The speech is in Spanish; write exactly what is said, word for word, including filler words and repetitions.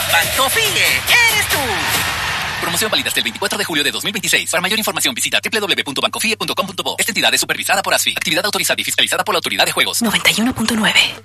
Bancofie, eres tú. Promoción válida hasta el veinticuatro de julio de dos mil veintiséis. Para mayor información visita doble u doble u doble u punto bancofie punto com punto bo. Esta entidad es supervisada por A S F I. Actividad autorizada y fiscalizada por la Autoridad de Juegos. noventa y uno punto nueve.